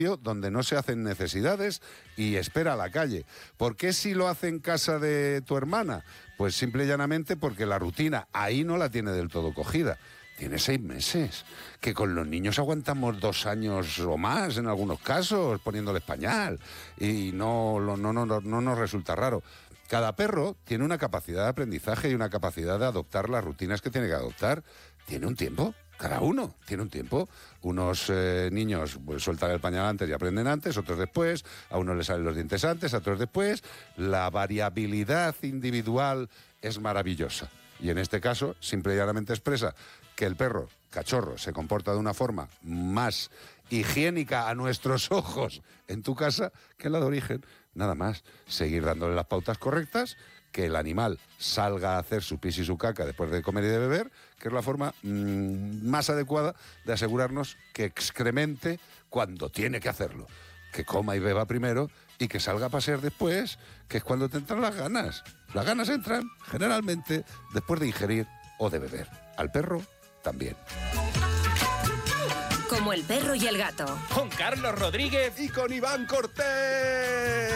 donde no se hacen necesidades y espera a la calle. ¿Por qué si lo hace en casa de tu hermana? Pues simple y llanamente porque la rutina ahí no la tiene del todo cogida. Tiene 6 meses, que con los niños aguantamos 2 años o más en algunos casos, poniéndoles pañal, y no nos resulta raro. Cada perro tiene una capacidad de aprendizaje y una capacidad de adoptar las rutinas que tiene que adoptar. Tiene un tiempo. Cada uno tiene un tiempo. Unos niños pues, sueltan el pañal antes y aprenden antes, otros después. A unos les salen los dientes antes, a otros después. La variabilidad individual es maravillosa. Y en este caso, simple y llanamente expresa que el perro, cachorro, se comporta de una forma más higiénica a nuestros ojos en tu casa que la de origen. Nada más, seguir dándole las pautas correctas, que el animal salga a hacer su pis y su caca después de comer y de beber, que es la forma más adecuada de asegurarnos que excremente cuando tiene que hacerlo. Que coma y beba primero y que salga a pasear después, que es cuando te entran las ganas. Las ganas entran, generalmente, después de ingerir o de beber. Al perro, también. Como el perro y el gato. Con Carlos Rodríguez y con Iván Cortés.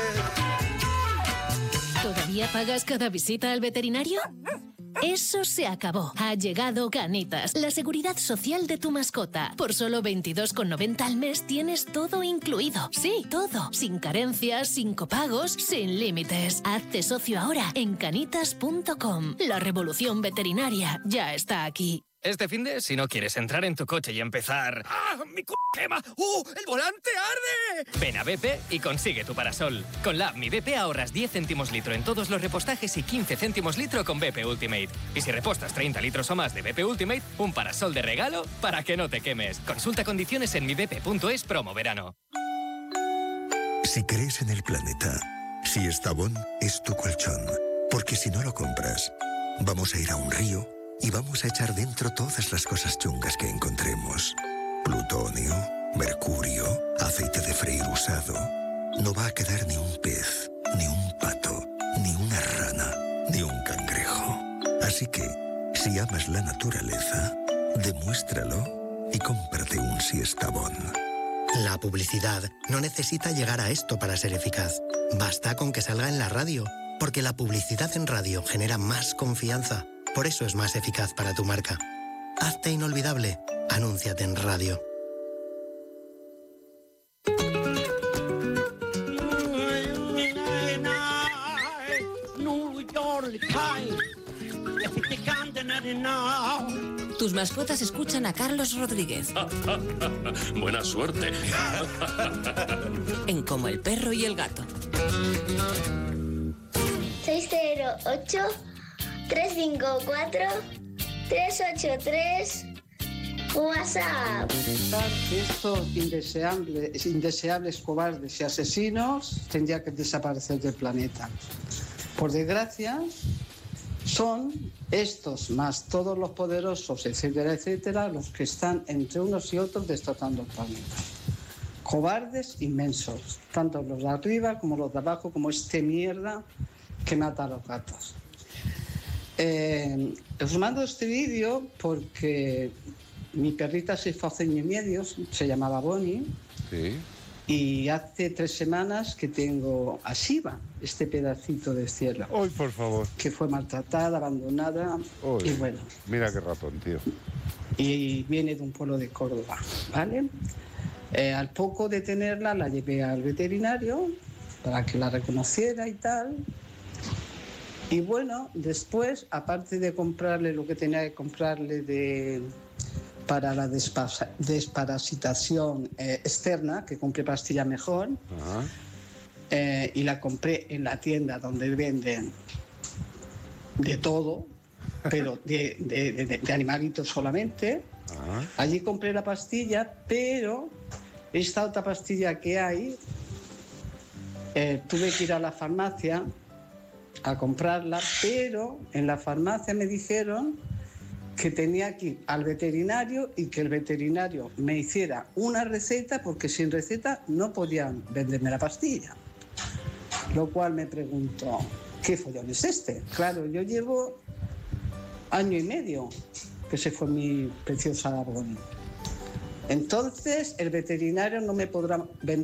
¿Todavía pagas cada visita al veterinario? Eso se acabó. Ha llegado Canitas, la seguridad social de tu mascota. Por solo 22,90 al mes tienes todo incluido. Sí, todo. Sin carencias, sin copagos, sin límites. Hazte socio ahora en canitas.com. La revolución veterinaria ya está aquí. Este finde, si no quieres entrar en tu coche y empezar... ¡Ah, mi quema! ¡El volante arde! Ven a BP y consigue tu parasol. Con la app Mi BP ahorras 10 céntimos litro en todos los repostajes y 15 céntimos litro con BP Ultimate. Y si repostas 30 litros o más de BP Ultimate, un parasol de regalo para que no te quemes. Consulta condiciones en mibp.es promo verano. Si crees en el planeta, si Estavón es tu colchón, porque si no lo compras, vamos a ir a un río y vamos a echar dentro todas las cosas chungas que encontremos. Plutonio, mercurio, aceite de freír usado. No va a quedar ni un pez, ni un pato, ni una rana, ni un cangrejo. Así que, si amas la naturaleza, demuéstralo y cómprate un Siestabón. La publicidad no necesita llegar a esto para ser eficaz. Basta con que salga en la radio, porque la publicidad en radio genera más confianza. Por eso es más eficaz para tu marca. Hazte inolvidable. Anúnciate en radio. Tus mascotas escuchan a Carlos Rodríguez. Buena suerte. En Como el perro y el gato. 608 354 383 WhatsApp. Estos indeseables cobardes y asesinos tendrían que desaparecer del planeta. Por desgracia, son estos más todos los poderosos, etcétera, etcétera, los que están entre unos y otros destrozando el planeta. Cobardes inmensos, tanto los de arriba como los de abajo, como este mierda que mata a los gatos. Os mando este vídeo porque mi perrita se fue hace año y medio, se llamaba Bonnie, Sí. y hace 3 semanas que tengo a Shiva, este pedacito de cielo. ¡Ay, por favor! Que fue maltratada, abandonada, Uy, y bueno. Mira qué ratón, tío. Y viene de un pueblo de Córdoba, ¿vale? Al poco de tenerla la llevé al veterinario para que la reconociera y tal. Y bueno, después, aparte de comprarle lo que tenía que comprarle para la desparasitación externa, que compré pastilla mejor, y la compré en la tienda donde venden de todo, pero de animalitos solamente. Allí compré la pastilla, pero esta otra pastilla que hay, tuve que ir a la farmacia a comprarla, pero en la farmacia me dijeron que tenía que ir al veterinario y que el veterinario me hiciera una receta, porque sin receta no podían venderme la pastilla. Lo cual me pregunto, ¿qué follón es este? Claro, yo llevo 1 año y medio que se fue mi preciosa Bonnie. Entonces el veterinario no me podrá vender